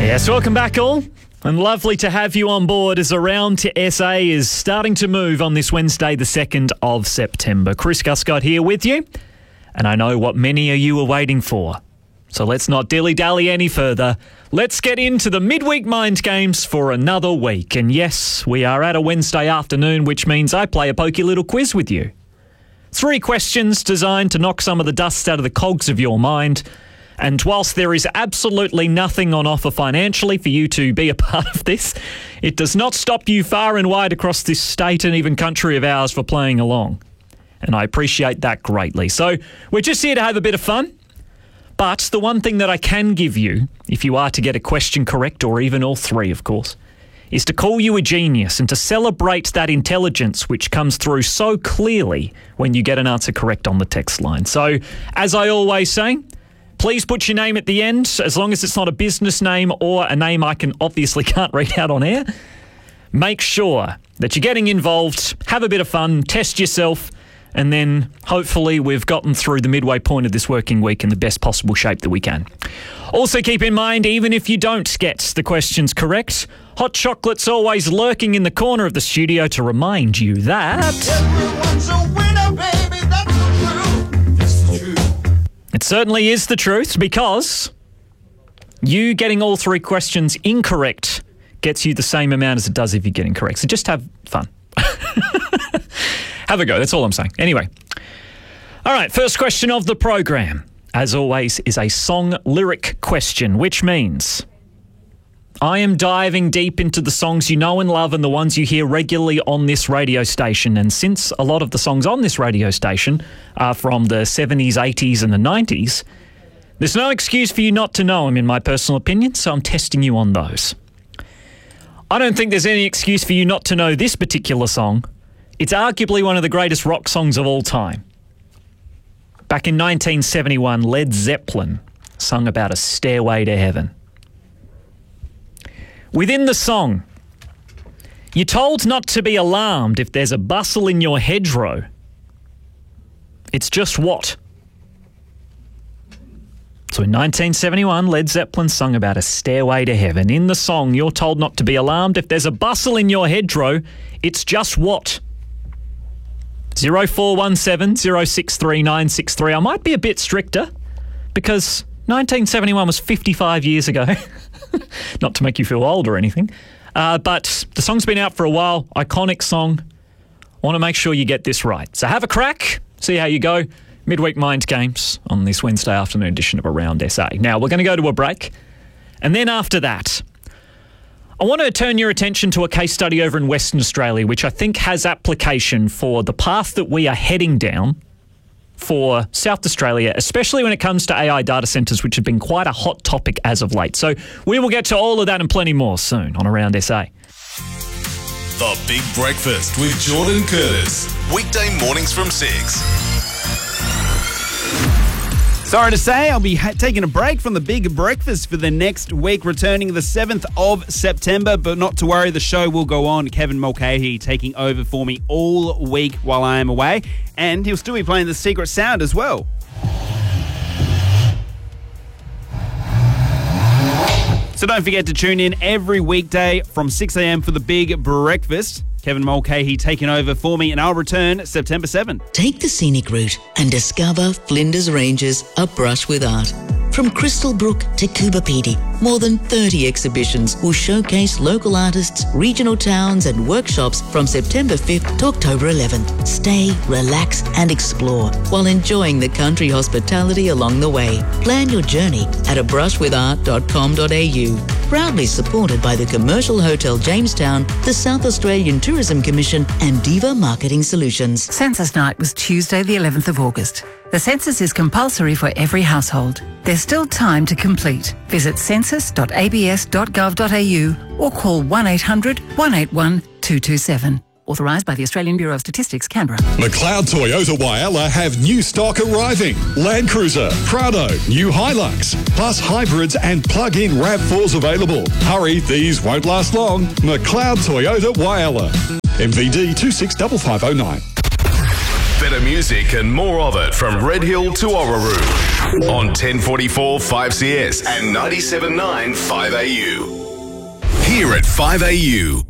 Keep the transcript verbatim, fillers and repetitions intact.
Yes, welcome back all. And lovely to have you on board as Around to S A is starting to move on this Wednesday, the second of September. Chris Guscott here with you, and I know what many of you are waiting for. So let's not dilly-dally any further. Let's get into the midweek mind games for another week. And yes, we are at a Wednesday afternoon, which means I play a pokey little quiz with you. Three questions designed to knock some of the dust out of the cogs of your mind. And whilst there is absolutely nothing on offer financially for you to be a part of this, it does not stop you far and wide across this state and even country of ours for playing along. And I appreciate that greatly. So we're just here to have a bit of fun. But the one thing that I can give you, if you are to get a question correct, or even all three, of course, is to call you a genius and to celebrate that intelligence which comes through so clearly when you get an answer correct on the text line. So, as I always say, please put your name at the end, as long as it's not a business name or a name I can obviously can't read out on air. Make sure that you're getting involved, have a bit of fun, test yourself, and then hopefully we've gotten through the midway point of this working week in the best possible shape that we can. Also keep in mind, even if you don't get the questions correct, hot chocolate's always lurking in the corner of the studio to remind you that everyone's a winner, baby, that's the truth. That's the truth. It certainly is the truth, because you getting all three questions incorrect gets you the same amount as it does if you get incorrect. So just have fun. Have a go, that's all I'm saying. Anyway. All right, first question of the program, as always, is a song lyric question, which means I am diving deep into the songs you know and love and the ones you hear regularly on this radio station. And since a lot of the songs on this radio station are from the seventies, eighties and the nineties, there's no excuse for you not to know them, in my personal opinion, so I'm testing you on those. I don't think there's any excuse for you not to know this particular song. It's arguably one of the greatest rock songs of all time. Back in nineteen seventy-one, Led Zeppelin sung about a stairway to heaven. Within the song, you're told not to be alarmed if there's a bustle in your hedgerow. It's just what? So in nineteen seventy-one, Led Zeppelin sung about a stairway to heaven. In the song, you're told not to be alarmed if there's a bustle in your hedgerow. It's just what? zero four one seven, zero six three nine six three. I might be a bit stricter because nineteen seventy-one was fifty-five years ago. Not to make you feel old or anything. Uh, but the song's been out for a while. Iconic song. I want to make sure you get this right. So have a crack. See how you go. Midweek Mind Games on this Wednesday afternoon edition of Around S A. Now, we're going to go to a break. And then after that, I want to turn your attention to a case study over in Western Australia, which I think has application for the path that we are heading down for South Australia, especially when it comes to A I data centres, which have been quite a hot topic as of late. So we will get to all of that and plenty more soon on Around S A. The Big Breakfast with Jordan Curtis. Weekday mornings from six. Sorry to say, I'll be ha- taking a break from the Big Breakfast for the next week, returning the seventh of September, but not to worry, the show will go on. Kevin Mulcahy taking over for me all week while I am away, and he'll still be playing the Secret Sound as well. So don't forget to tune in every weekday from six a.m. for the Big Breakfast. Kevin Mulcahy taking over for me, and I'll return September seventh. Take the scenic route and discover Flinders Ranges, a brush with art. From Crystal Brook to Coober Pedy, more than thirty exhibitions will showcase local artists, regional towns and workshops from September fifth to October eleventh. Stay, relax and explore while enjoying the country hospitality along the way. Plan your journey at a brush with art dot com dot a u. Proudly supported by the Commercial Hotel Jamestown, the South Australian Tourism Commission and Diva Marketing Solutions. Census night was Tuesday the eleventh of August. The census is compulsory for every household. There's still time to complete. Visit census dot a b s dot gov dot a u or call one eight hundred, one eight one, two two seven. Authorised by the Australian Bureau of Statistics, Canberra. McLeod Toyota Whyalla have new stock arriving. Land Cruiser, Prado, new Hilux, plus hybrids and plug-in RAV fours available. Hurry, these won't last long. McLeod Toyota Whyalla. M V D two six five five oh nine. Better music and more of it from Red Hill to Orroroo. On ten forty-four five C S and ninety-seven point nine five A U. Here at five A U.